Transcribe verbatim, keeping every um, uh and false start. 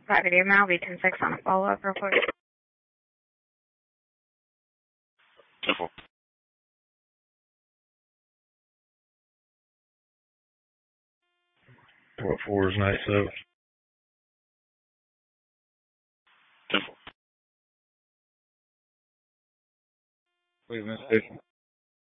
Private email, B ten six on a follow-up real quick. Simple. What for is night sub? Simple. Please, Miss Station.